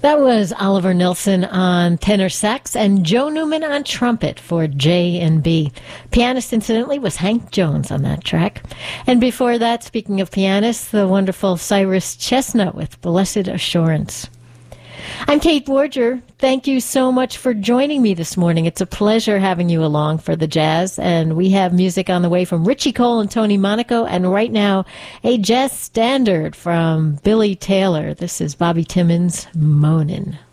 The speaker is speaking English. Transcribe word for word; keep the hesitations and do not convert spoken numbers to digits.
That was Oliver Nelson on tenor sax and Joe Newman on trumpet for J and B. Pianist, incidentally, was Hank Jones on that track. And before that, speaking of pianists, the wonderful Cyrus Chestnut with Blessed Assurance. I'm Kate Borger. Thank you so much for joining me this morning. It's a pleasure having you along for the jazz, and we have music on the way from Richie Cole and Tony Monaco, and right now, a jazz standard from Billy Taylor. This is Bobby Timmons' Moanin'.